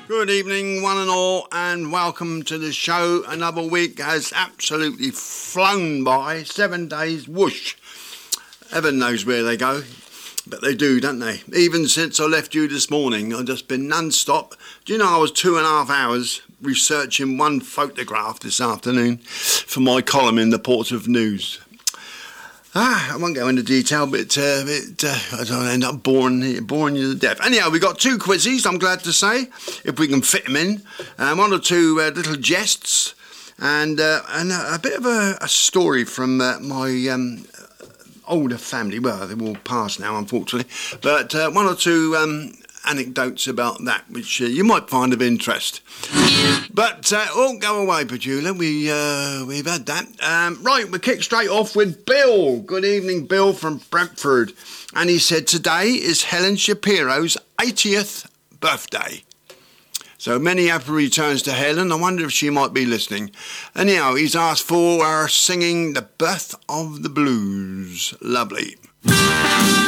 Good evening, one and all, and welcome to the show. Another week has absolutely flown by. 7 days, whoosh. Heaven knows where they go, but they do, don't they? Even since I left you this morning, I've just been non-stop. Do you know I was 2.5 hours researching one photograph this afternoon for my column in the Portsmouth News? I won't go into detail, but I don't end up boring you to death. Anyhow, we've got 2 quizzes, I'm glad to say, if we can fit them in. 1 or 2 little jests, and a bit of a story from my older family. Well, they're all past now, unfortunately. But 1 or 2 anecdotes about that, which you might find of interest. But go away, Petula. We've had that. Right, we'll kick straight off with Bill. Good evening, Bill from Brentford. And he said today is Helen Shapiro's 80th birthday. So many happy returns to Helen. I wonder if she might be listening. Anyhow, he's asked for her singing The Birth of the Blues. Lovely.